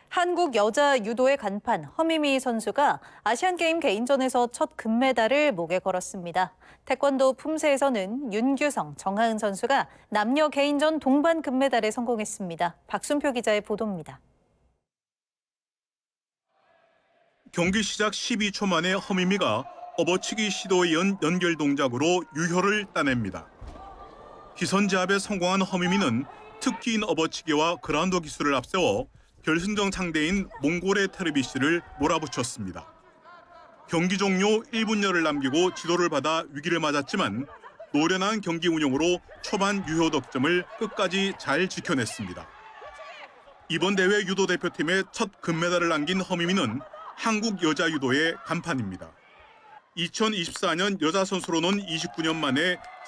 한국 여자 유도의 간판 허미미 선수가 아시안게임 개인전에서 첫 금메달을 목에 걸었습니다. 태권도 품새에서는 윤규성, 정하은 선수가 남녀 개인전 동반 금메달에 성공했습니다. 박순표 기자의 보도입니다. 경기 시작 12초 만에 허미미가 업어치기 시도에 이은 연결 동작으로 유효를 따냅니다. 기선제압에 성공한 허미미는 특기인 업어치기와 그라운드 기술을 앞세워 결승전 상대인 몽골의 테르비시를 몰아붙였습니다. 경기 종료 1분여를 남기고 지도를 받아 위기를 맞았지만 노련한 경기 운영으로 초반 유효 득점을 끝까지 잘 지켜냈습니다. 이번 대회 유도 대표팀의 첫 금메달을 남긴 허미미는 한국 여자 유도의 간판입니다. 2024년 여자 선수로는 29년 만에